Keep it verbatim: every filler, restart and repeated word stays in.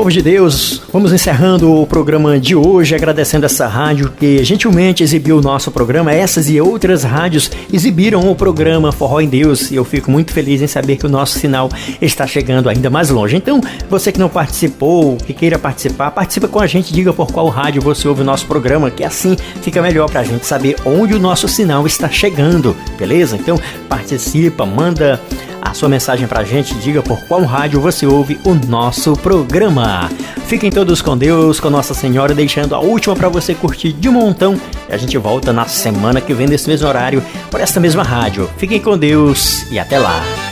povo de Deus, vamos encerrando o programa de hoje, agradecendo essa rádio que gentilmente exibiu o nosso programa. Essas e outras rádios exibiram o programa Forró em Deus e eu fico muito feliz em saber que o nosso sinal está chegando ainda mais longe. Então, você que não participou, que queira participar, participa com a gente, diga por qual rádio você ouve o nosso programa, que assim fica melhor pra gente saber onde o nosso sinal está chegando, beleza? Então, participa, manda a sua mensagem pra gente, diga por qual rádio você ouve o nosso programa. Fiquem todos com Deus, com Nossa Senhora, deixando a última pra você curtir de montão. E a gente volta na semana que vem, nesse mesmo horário, por esta mesma rádio. Fiquem com Deus e até lá.